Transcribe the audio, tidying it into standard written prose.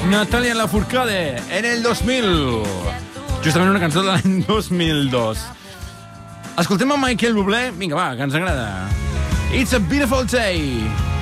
Natalia Lafourcade, en el 2000. Justament una cançó de l'any 2002. Escoltem a Michael Bublé. Vinga, va, que ens agrada. It's a beautiful day.